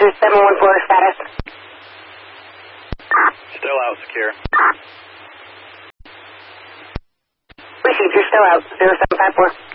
is 714 status. Still out, secure. Received, you're still out, 0754.